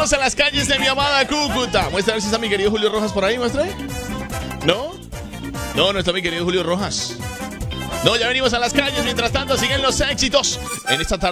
venimos a las calles de mi amada Cúcuta. Muestra a ver si está mi querido Julio Rojas por ahí, muestra. ¿No? No está mi querido Julio Rojas. No, ya venimos a las calles. Mientras tanto, siguen los éxitos en esta tarde.